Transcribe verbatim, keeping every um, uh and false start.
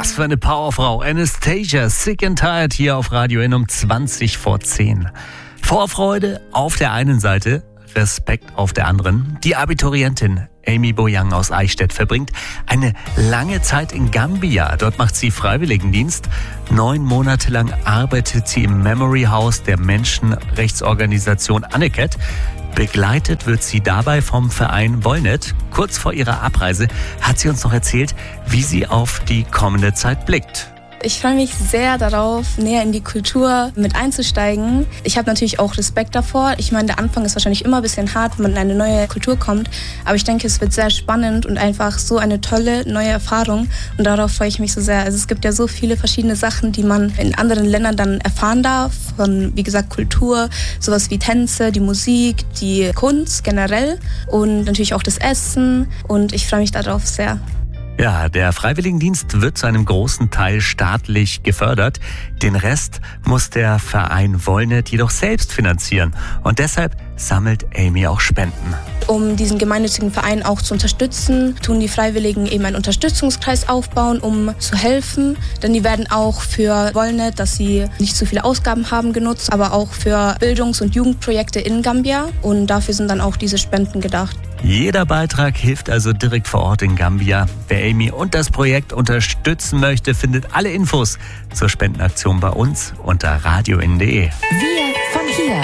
Was für eine Powerfrau. Anastasia, Sick and Tired hier auf Radio N um zwanzig vor zehn. Vorfreude auf der einen Seite, Respekt auf der anderen. Die Abiturientin Amy Boyang aus Eichstätt verbringt eine lange Zeit in Gambia. Dort macht sie Freiwilligendienst. Neun Monate lang arbeitet sie im Memory House der Menschenrechtsorganisation Aniket. Begleitet wird sie dabei vom Verein Wollnet. Kurz vor ihrer Abreise hat sie uns noch erzählt, wie sie auf die kommende Zeit blickt. Ich freue mich sehr darauf, näher in die Kultur mit einzusteigen. Ich habe natürlich auch Respekt davor. Ich meine, der Anfang ist wahrscheinlich immer ein bisschen hart, wenn man in eine neue Kultur kommt. Aber ich denke, es wird sehr spannend und einfach so eine tolle neue Erfahrung. Und darauf freue ich mich so sehr. Also es gibt ja so viele verschiedene Sachen, die man in anderen Ländern dann erfahren darf. Von, wie gesagt, Kultur, sowas wie Tänze, die Musik, die Kunst generell und natürlich auch das Essen. Und ich freue mich darauf sehr. Ja, der Freiwilligendienst wird zu einem großen Teil staatlich gefördert. Den Rest muss der Verein Wollnet jedoch selbst finanzieren. Und deshalb sammelt Amy auch Spenden. Um diesen gemeinnützigen Verein auch zu unterstützen, tun die Freiwilligen eben einen Unterstützungskreis aufbauen, um zu helfen. Denn die werden auch für Wollnet, dass sie nicht zu viele Ausgaben haben, genutzt, aber auch für Bildungs- und Jugendprojekte in Gambia. Und dafür sind dann auch diese Spenden gedacht. Jeder Beitrag hilft also direkt vor Ort in Gambia. Wer Amy und das Projekt unterstützen möchte, findet alle Infos zur Spendenaktion bei uns unter radio n punkt de.